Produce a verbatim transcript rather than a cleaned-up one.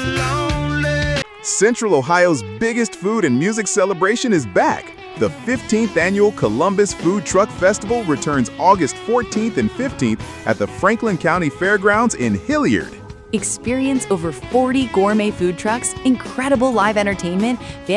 lonely. Central Ohio's biggest food and music celebration is back. The fifteenth Annual Columbus Food Truck Festival returns August fourteenth and fifteenth at the Franklin County Fairgrounds in Hilliard. Experience over forty gourmet food trucks, incredible live entertainment,